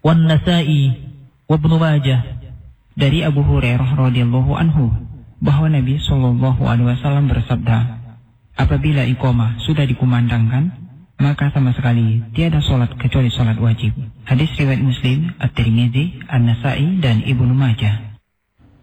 wan Nasa'i wa Ibnu Majah dari Abu Hurairah radhiyallahu anhu bahwa Nabi sallallahu alaihi wasallam bersabda, apabila iqamah sudah dikumandangkan, maka sama sekali tiada salat kecuali salat wajib. Hadis riwayat Muslim, At-Tirmidzi, An-Nasa'i dan Ibnu Majah.